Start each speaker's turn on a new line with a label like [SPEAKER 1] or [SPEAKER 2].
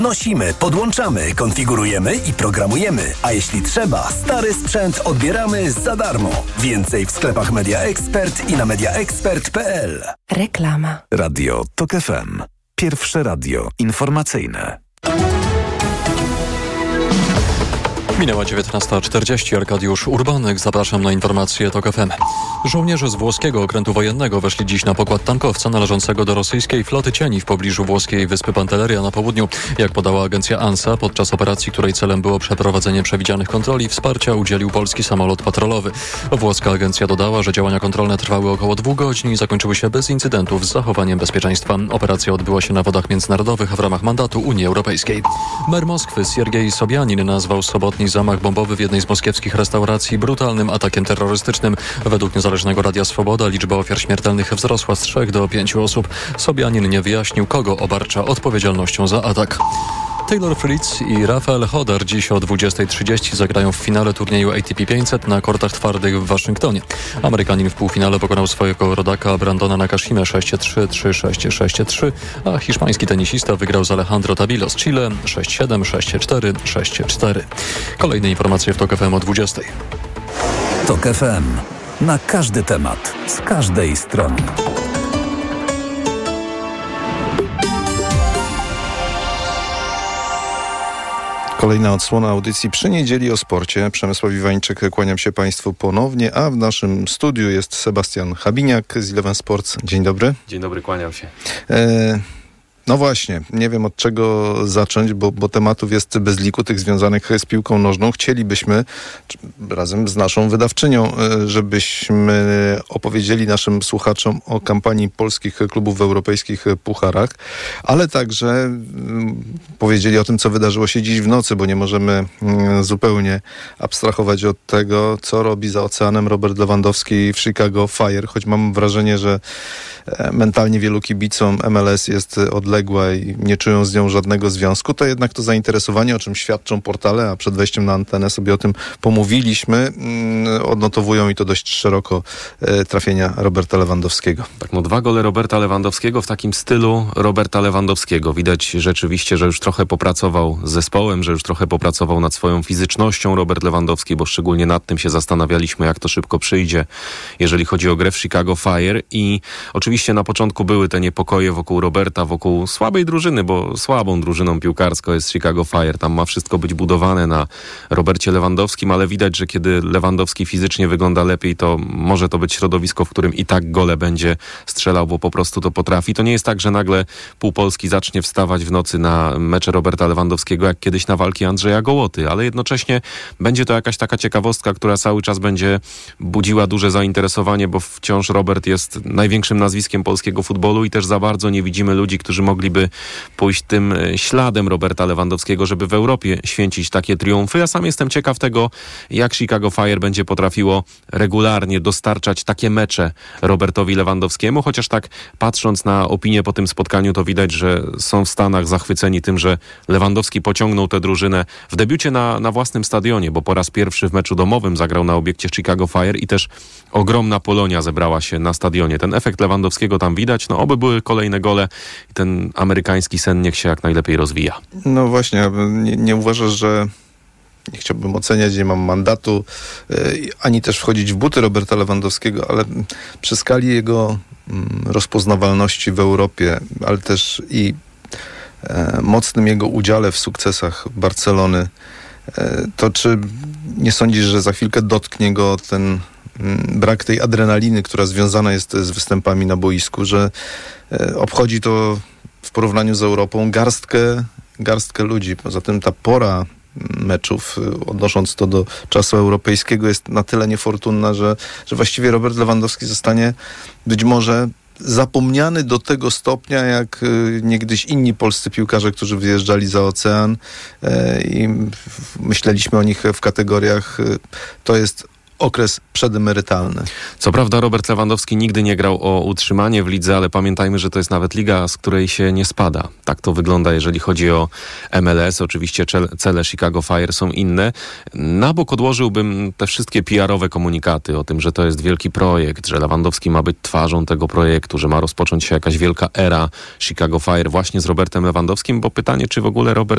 [SPEAKER 1] Nosimy, podłączamy, konfigurujemy i programujemy, a jeśli trzeba, stary sprzęt odbieramy za darmo. Więcej w sklepach Media Expert i na mediaexpert.pl.
[SPEAKER 2] Reklama.
[SPEAKER 3] Radio TOK FM. Pierwsze radio informacyjne.
[SPEAKER 4] Minęła 19:40. Arkadiusz Urbanek. Zapraszam na informacje TOK FM. Żołnierze z włoskiego okrętu wojennego weszli dziś na pokład tankowca należącego do rosyjskiej floty cieni w pobliżu włoskiej wyspy Pantelleria na południu. Jak podała agencja ANSA, podczas operacji, której celem było przeprowadzenie przewidzianych kontroli, wsparcia udzielił polski samolot patrolowy. Włoska agencja dodała, że działania kontrolne trwały około 2 godzin i zakończyły się bez incydentów z zachowaniem bezpieczeństwa. Operacja odbyła się na wodach międzynarodowych w ramach mandatu Unii Europejskiej. Mer Moskwy Siergiej Sobjanin nazwał sobotni zamach bombowy w jednej z moskiewskich restauracji brutalnym atakiem terrorystycznym. Według niezależnego Radia Swoboda liczba ofiar śmiertelnych wzrosła z 3 do 5 osób. Sobjanin nie wyjaśnił, kogo obarcza odpowiedzialnością za atak. Taylor Fritz i Rafael Hodar dziś o 20:30 zagrają w finale turnieju ATP 500 na kortach twardych w Waszyngtonie. Amerykanin w półfinale pokonał swojego rodaka Brandona Nakashimę 6-3, 3-6, 6-3, a hiszpański tenisista wygrał z Alejandro Tabilo z Chile 6-7, 6-4, 6-4. Kolejne informacje w TOK FM o 20:00.
[SPEAKER 3] TOK FM. Na każdy temat, z każdej strony.
[SPEAKER 5] Kolejna odsłona audycji przy niedzieli o sporcie. Przemysław Iwańczyk, kłaniam się Państwu ponownie, a w naszym studiu jest Sebastian Habiniak z Eleven Sports. Dzień dobry.
[SPEAKER 6] Dzień dobry, kłaniam się.
[SPEAKER 5] No właśnie, nie wiem od czego zacząć, bo tematów jest bez liku, tych związanych z piłką nożną. Chcielibyśmy razem z naszą wydawczynią, żebyśmy opowiedzieli naszym słuchaczom o kampanii polskich klubów w europejskich pucharach, ale także powiedzieli o tym, co wydarzyło się dziś w nocy, bo nie możemy zupełnie abstrahować od tego, co robi za oceanem Robert Lewandowski w Chicago Fire, choć mam wrażenie, że mentalnie wielu kibicom MLS jest odległa i nie czują z nią żadnego związku, to jednak to zainteresowanie, o czym świadczą portale, a przed wejściem na antenę sobie o tym pomówiliśmy, odnotowują i to dość szeroko trafienia Roberta Lewandowskiego.
[SPEAKER 6] Tak, 2 gole Roberta Lewandowskiego w takim stylu Roberta Lewandowskiego. Widać rzeczywiście, że już trochę popracował z zespołem, że już trochę popracował nad swoją fizycznością Robert Lewandowski, bo szczególnie nad tym się zastanawialiśmy, jak to szybko przyjdzie, jeżeli chodzi o grę w Chicago Fire. I oczywiście na początku były te niepokoje wokół Roberta, wokół słabej drużyny, bo słabą drużyną piłkarską jest Chicago Fire. Tam ma wszystko być budowane na Robercie Lewandowskim, ale widać, że kiedy Lewandowski fizycznie wygląda lepiej, to może to być środowisko, w którym i tak gole będzie strzelał, bo po prostu to potrafi. To nie jest tak, że nagle pół Polski zacznie wstawać w nocy na mecze Roberta Lewandowskiego, jak kiedyś na walki Andrzeja Gołoty, ale jednocześnie będzie to jakaś taka ciekawostka, która cały czas będzie budziła duże zainteresowanie, bo wciąż Robert jest największym nazwiskiem polskiego futbolu i też za bardzo nie widzimy ludzi, którzy mogliby pójść tym śladem Roberta Lewandowskiego, żeby w Europie święcić takie triumfy. Ja sam jestem ciekaw tego, jak Chicago Fire będzie potrafiło regularnie dostarczać takie mecze Robertowi Lewandowskiemu, chociaż tak patrząc na opinię po tym spotkaniu, to widać, że są w Stanach zachwyceni tym, że Lewandowski pociągnął tę drużynę w debiucie na własnym stadionie, bo po raz pierwszy w meczu domowym zagrał na obiekcie Chicago Fire i też ogromna Polonia zebrała się na stadionie. Ten efekt Lewandowskiego tam widać. No oby były kolejne gole i ten amerykański sen niech się jak najlepiej rozwija.
[SPEAKER 5] No właśnie, nie uważasz, że nie chciałbym oceniać, nie mam mandatu, ani też wchodzić w buty Roberta Lewandowskiego, ale przy skali jego rozpoznawalności w Europie, ale też i mocnym jego udziale w sukcesach Barcelony, to czy nie sądzisz, że za chwilkę dotknie go ten brak tej adrenaliny, która związana jest z występami na boisku, że obchodzi to w porównaniu z Europą garstkę ludzi. Poza tym ta pora meczów, odnosząc to do czasu europejskiego, jest na tyle niefortunna, że właściwie Robert Lewandowski zostanie być może zapomniany do tego stopnia, jak niegdyś inni polscy piłkarze, którzy wyjeżdżali za ocean i myśleliśmy o nich w kategoriach to jest okres przedemerytalny.
[SPEAKER 6] Co prawda Robert Lewandowski nigdy nie grał o utrzymanie w lidze, ale pamiętajmy, że to jest nawet liga, z której się nie spada. Tak to wygląda, jeżeli chodzi o MLS. Oczywiście cele Chicago Fire są inne. Na bok odłożyłbym te wszystkie PR-owe komunikaty o tym, że to jest wielki projekt, że Lewandowski ma być twarzą tego projektu, że ma rozpocząć się jakaś wielka era Chicago Fire właśnie z Robertem Lewandowskim, bo pytanie, czy w ogóle Robert